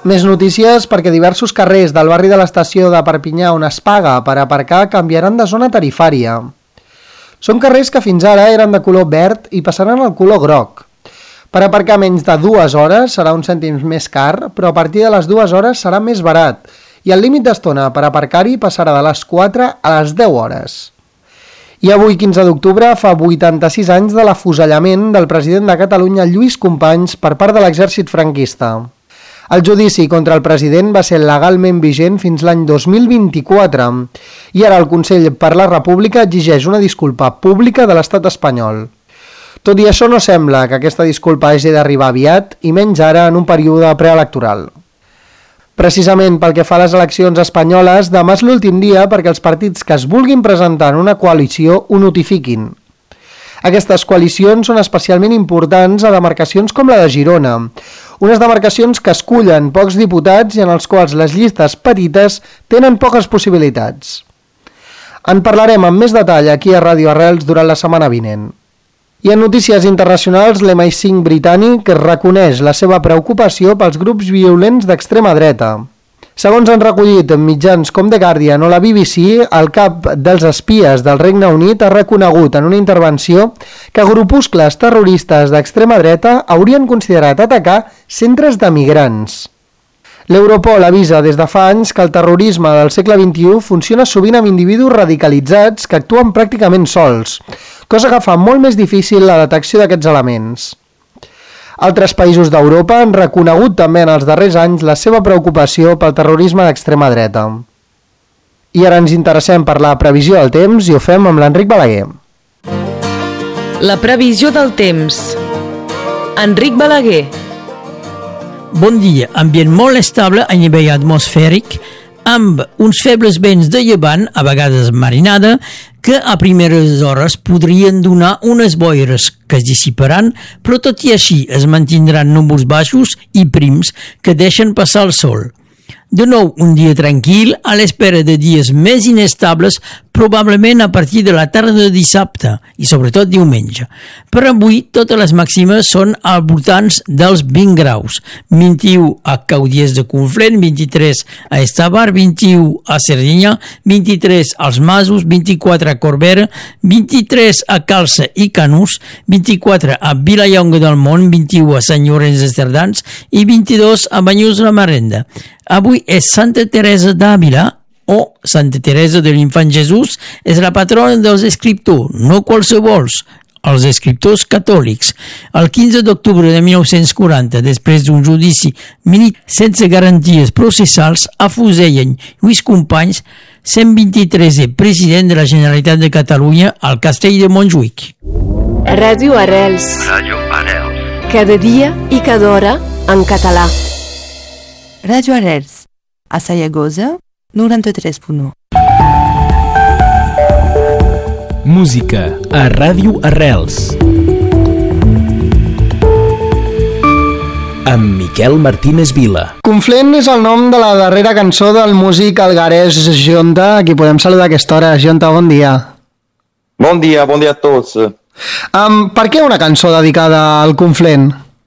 Més notícies perquè diversos carrers del barri de l'estació de Perpinyà on es paga per aparcar canviaran de zona tarifària. Són carrers que fins ara eren de color verd i passaran al color groc. Per aparcar menys de 2 hores serà uns cèntims més car, però a partir de les 2 hores serà més barat i el límit d'estona per aparcar-hi passarà de les 4 a les 10 hores. I avui, 15 d'octubre, fa 86 anys de l'afusellament del president de Catalunya, Lluís Companys, per part de l'exèrcit franquista. El judici contra el president va ser legalment vigent fins l'any 2024 i ara el Consell per la República exigeix una disculpa pública de l'estat espanyol. Tot i això no sembla que aquesta disculpa hagi d'arribar aviat i menys ara en un període preelectoral. Precisament pel que fa a les eleccions espanyoles, demà és l'últim dia perquè els partits que es vulguin presentar en una coalició ho notifiquin. Aquestes coalicions són especialment importants a demarcacions com la de Girona, unes demarcacions que escullen pocs diputats i en els quals les llistes petites tenen poques possibilitats. En parlarem amb més detall aquí a Ràdio Arrels durant la setmana vinent. I en notícies internacionals, l'MI5 britànic reconeix la seva preocupació pels grups violents d'extrema dreta. Segons han recollit mitjans com The Guardian o la BBC, el cap dels espies del Regne Unit ha reconegut en una intervenció que grupuscles terroristes d'extrema dreta haurien considerat atacar centres de migrants. L'Europol avisa des de fa anys que el terrorisme del segle XXI funciona sovint amb individus radicalitzats que actuen pràcticament sols, cosa que fa molt més difícil la detecció d'aquests elements. Altres països d'Europa han reconegut també en els darrers anys la seva preocupació pel terrorisme d'extrema dreta. I ara ens interessem per la previsió del temps i ho fem amb l'Enric Balaguer. La previsió del temps. Enric Balaguer. Bon dia, ambient molt estable a nivell atmosfèric, amb uns febles vents de llevant, a vegades marinada, que a primeres hores podrien donar unes boires que es dissiparan, però tot i així es mantindran núvols baixos i prims que deixen passar el sol. De nou, un dia tranquil, a l'espera de dies més inestables, probablement a partir de la tarda de dissabte i sobretot diumenge. Per avui, totes les màximes són al voltant dels 20 graus. 21 a Caudiès de Conflent, 23 a Estavar, 21 a Cerdinyà, 23 als Masos, 24 a Corbera, 23 a Calça i Canús, 24 a Vilallonga del Mont, 21 a Sant Llorenç de Cerdans i 22 a Banyuls de la Marenda. Avui és Santa Teresa d'Àvila, o Santa Teresa de l'Infant Jesús, és la patrona dels escriptors, no qualsevols, els escriptors catòlics. El 15 d'octubre de 1940, després d'un judici minut sense garanties processals, afusellen Lluís Companys, 123è president de la Generalitat de Catalunya al Castell de Montjuïc. Ràdio Arrels. Ràdio Arrels. Cada dia i cada hora en català. Ràdio Arrels. A Sallagosa, 93.1. Música a Ràdio Arrels. Amb Miquel Martínez Vila. Conflent és el nom de la darrera cançó del músic algarès Jonta, a qui podem saludar a aquesta hora. Jonta, bon dia. Bon dia a tots. Per què una cançó dedicada al Conflent?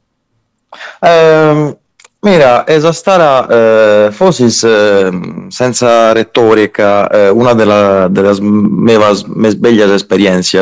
Mira, questa stara forse senza retorica una delle mie belle esperienze.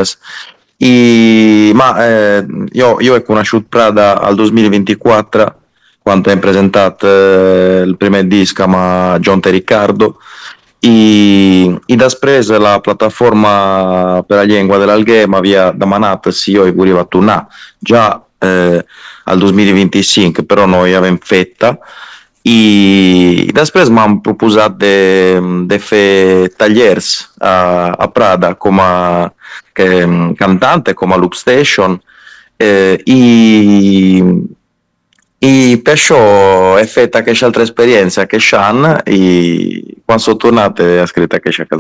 Io ho conosciuto Prada al 2024 quando ho presentato il primo disco a Jonta e Riccardo e després la piattaforma per la lingua dell'Alghe mi aveva demandato se io volevo tornare già al 2025, però noi avevamo fetta e després mi hanno proposto di fare tagliers a Prada come cantante, come Loop Station e perciò è fatta questa altra esperienza che Shan e quando sono tornato ha scritto questa canzone.